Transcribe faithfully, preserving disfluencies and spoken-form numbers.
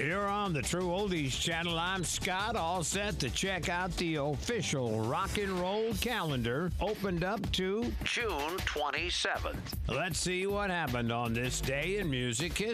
Here on the True Oldies channel, I'm Scott, all set to check out the official rock and roll calendar, opened up to June twenty-seventh. Let's see what happened on this day in music history.